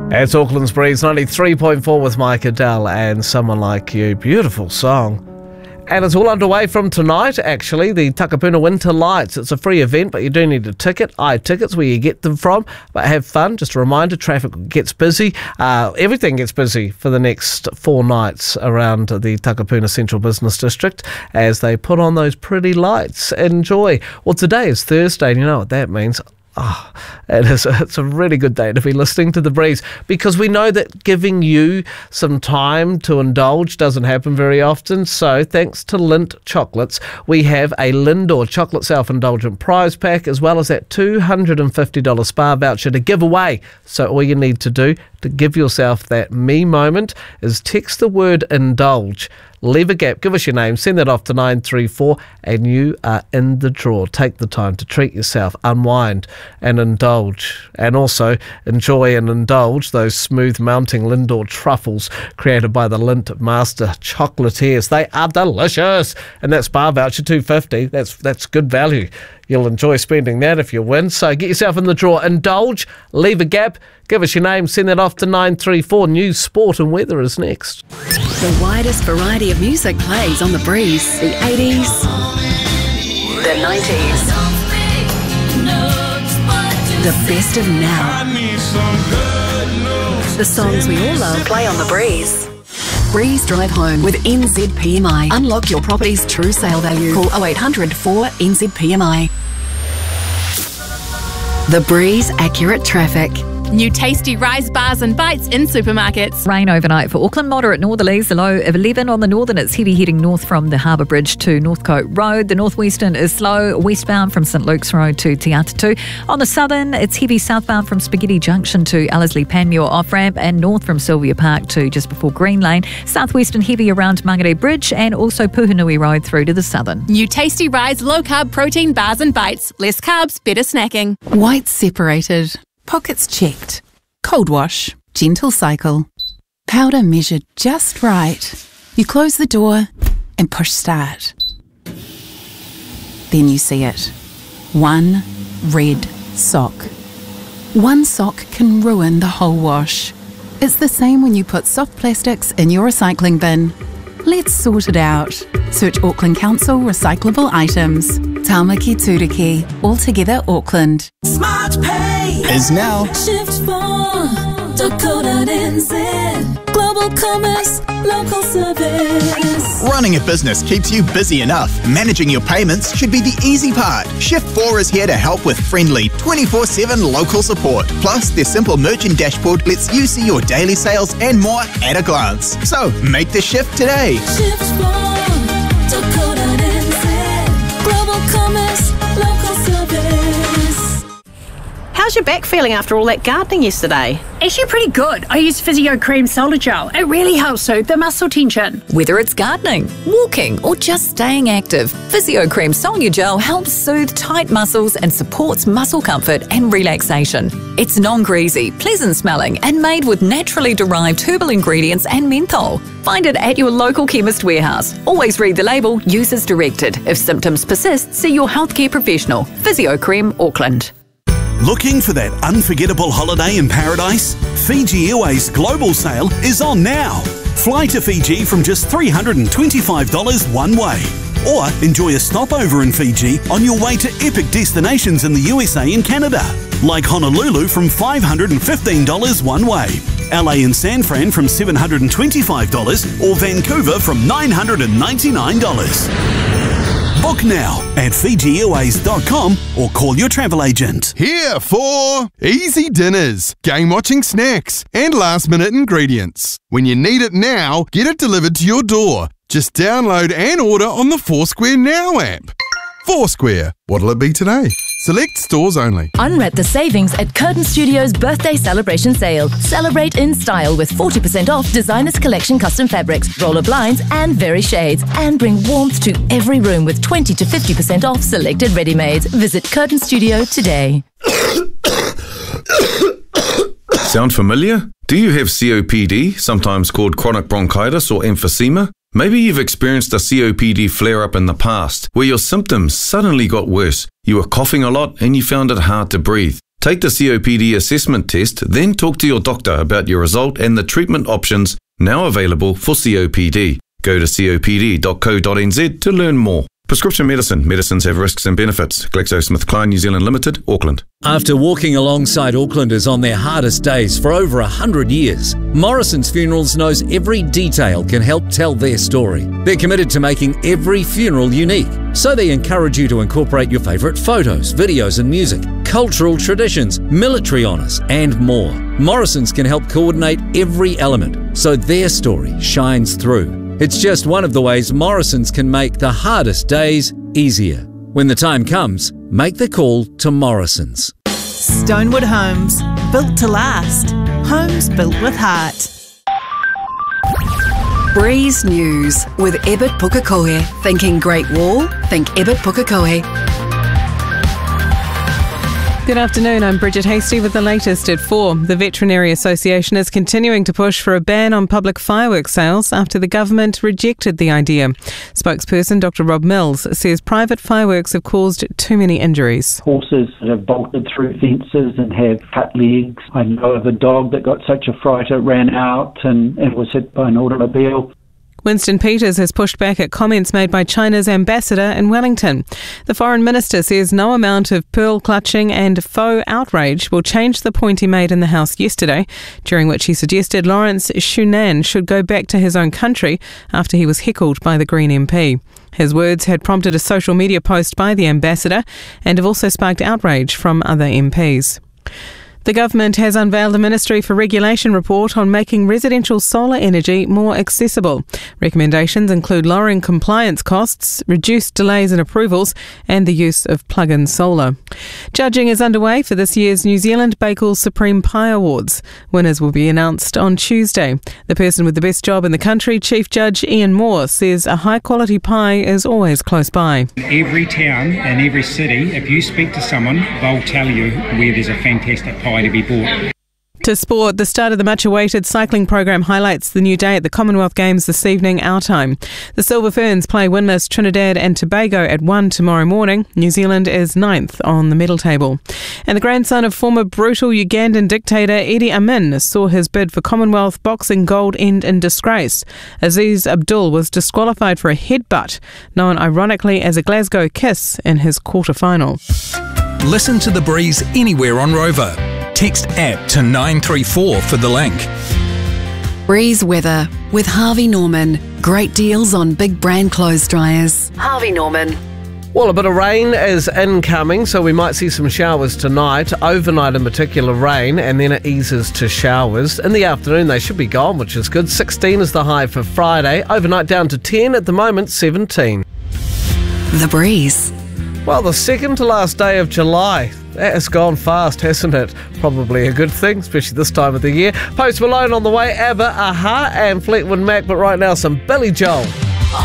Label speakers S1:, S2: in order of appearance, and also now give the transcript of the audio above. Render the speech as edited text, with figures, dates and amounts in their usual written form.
S1: It's Auckland's Breeze 93.4 with Mike Adele and Someone Like You. Beautiful song. And it's all underway from tonight, actually, the Takapuna Winter Lights. It's a free event, but you do need a ticket. iTickets, where you get them from. But have fun. Just a reminder, traffic gets busy. Everything gets busy for the next 4 nights around the Takapuna Central Business District as they put on those pretty lights. Enjoy. Well, today is Thursday, and you know what that means. It's a really good day to be listening to The Breeze, because we know that giving you some time to indulge doesn't happen very often. So thanks to Lindt Chocolates, we have a Lindor Chocolate Self-Indulgent prize pack, as well as that $250 spa voucher to give away. So all you need to do to give yourself that me moment is text the word indulge, leave a gap, give us your name, send that off to 934, and you are in the draw. Take the time to treat yourself, unwind and indulge, and also enjoy and indulge those smooth mounting Lindor truffles created by the Lindt Master Chocolatiers. They are delicious, and that spa voucher $250, that's good value. You'll enjoy spending that if you win. So get yourself in the draw. Indulge, leave a gap, give us your name, send that off to 934. News, sport and weather is next.
S2: The widest variety of music plays on The Breeze. The 80s, the 90s, the best of now. The songs we all love play on The Breeze. Breeze Drive Home with NZPMI. Unlock your property's true sale value. Call 0800 4NZPMI. The Breeze Accurate Traffic.
S3: New tasty Rise bars and bites in supermarkets.
S4: Rain overnight for Auckland, moderate northerlies, the low of 11 on the northern. It's heavy heading north from the Harbour Bridge to Northcote Road. The northwestern is slow westbound from St Luke's Road to Te Atatu. On the southern, it's heavy southbound from Spaghetti Junction to Ellerslie Panmure off-ramp, and north from Sylvia Park to just before Green Lane. Southwestern heavy around Mangere Bridge, and also Puhanui Road through to the southern.
S3: New tasty Rise low-carb protein bars and bites. Less carbs, better snacking.
S5: White separated. Pockets checked. Cold wash. Gentle cycle. Powder measured just right. You close the door and push start. Then you see it. One red sock. One sock can ruin the whole wash. It's the same when you put soft plastics in your recycling bin. Let's sort it out. Search Auckland Council recyclable items. Tāmaki Turiki, altogether Auckland.
S6: Smart Pay
S7: is now.
S6: Shift 4.co.nz. Global commerce, local service.
S7: Running a business keeps you busy enough. Managing your payments should be the easy part. Shift 4 is here to help with friendly 24/7 local support. Plus, their simple merchant dashboard lets you see your daily sales and more at a glance. So, make the shift today.
S6: Shift 4.co.nz. Global commerce, local service.
S8: How's your back feeling after all that gardening yesterday?
S9: Actually pretty good. I use Physio Cream Solar Gel. It really helps soothe the muscle tension.
S4: Whether it's gardening, walking, or just staying active, Physio Cream Solar Gel helps soothe tight muscles and supports muscle comfort and relaxation. It's non-greasy, pleasant smelling, and made with naturally derived herbal ingredients and menthol. Find it at your local chemist warehouse. Always read the label, use as directed. If symptoms persist, see your healthcare professional. Physio Cream Auckland.
S10: Looking for that unforgettable holiday in paradise? Fiji Airways Global Sale is on now. Fly to Fiji from just $325 one way. Or enjoy a stopover in Fiji on your way to epic destinations in the USA and Canada, like Honolulu from $515 one way, LA and San Fran from $725, or Vancouver from $999. Book now at FijiAirways.com or call your travel agent.
S11: Here for easy dinners, game-watching snacks, and last-minute ingredients. When you need it now, get it delivered to your door. Just download and order on the Foursquare Now app. Foursquare. What'll it be today? Select stores only.
S12: Unwrap the savings at Curtain Studios' birthday celebration sale. Celebrate in style with 40% off Designers Collection custom fabrics, roller blinds and very shades. And bring warmth to every room with 20 to 50% off selected ready-mades. Visit Curtain Studio today.
S13: Sound familiar? Do you have COPD, sometimes called chronic bronchitis or emphysema? Maybe you've experienced a COPD flare-up in the past, where your symptoms suddenly got worse. You were coughing a lot and you found it hard to breathe. Take the COPD assessment test, then talk to your doctor about your result and the treatment options now available for COPD. Go to copd.co.nz to learn more. Prescription medicine. Medicines have risks and benefits. GlaxoSmithKline New Zealand Limited, Auckland.
S14: After walking alongside Aucklanders on their hardest days for over 100 years, Morrison's Funerals knows every detail can help tell their story. They're committed to making every funeral unique, so they encourage you to incorporate your favourite photos, videos and music, cultural traditions, military honours and more. Morrison's can help coordinate every element so their story shines through. It's just one of the ways Morrison's can make the hardest days easier. When the time comes, make the call to Morrison's.
S15: Stonewood Homes, built to last. Homes built with heart.
S2: Breeze News with Ebert Pukekohe. Thinking Great Wall? Think Ebert Pukekohe.
S16: Good afternoon, I'm Bridget Hasty with the latest at 4. The Veterinary Association is continuing to push for a ban on public fireworks sales after the government rejected the idea. Spokesperson Dr Rob Mills says private fireworks have caused too many injuries.
S17: Horses that have bolted through fences and have cut legs. I know of a dog that got such a fright it ran out and was hit by an automobile.
S16: Winston Peters has pushed back at comments made by China's ambassador in Wellington. The foreign minister says no amount of pearl clutching and faux outrage will change the point he made in the House yesterday, during which he suggested Lawrence Shunan should go back to his own country after he was heckled by the Green MP. His words had prompted a social media post by the ambassador and have also sparked outrage from other MPs. The government has unveiled a Ministry for Regulation report on making residential solar energy more accessible. Recommendations include lowering compliance costs, reduced delays in approvals, and the use of plug-in solar. Judging is underway for this year's New Zealand Bakers Supreme Pie Awards. Winners will be announced on Tuesday. The person with the best job in the country, Chief Judge Ian Moore, says a high-quality pie is always close by.
S18: Every town and every city, if you speak to someone, they'll tell you where there's a fantastic pie to be bought.
S16: To sport, the start of the much-awaited cycling program highlights the new day at the Commonwealth Games this evening, our time. The Silver Ferns play winless Trinidad and Tobago at 1 tomorrow morning. New Zealand is 9th on the medal table. And the grandson of former brutal Ugandan dictator Idi Amin saw his bid for Commonwealth boxing gold end in disgrace. Aziz Abdul was disqualified for a headbutt, known ironically as a Glasgow kiss, in his quarter-final.
S19: Listen to The Breeze anywhere on Rover. Text app to 934 for the link.
S2: Breeze weather with Harvey Norman. Great deals on big brand clothes dryers. Harvey Norman.
S1: Well, a bit of rain is incoming, so we might see some showers tonight. Overnight in particular, rain, and then it eases to showers. In the afternoon, they should be gone, which is good. 16 is the high for Friday. Overnight down to 10, at the moment 17.
S2: The Breeze.
S1: Well, the second to last day of July. That has gone fast, hasn't it? Probably a good thing, especially this time of the year. Post Malone on the way, ABBA, Aha, and Fleetwood Mac, but right now some Billy Joel.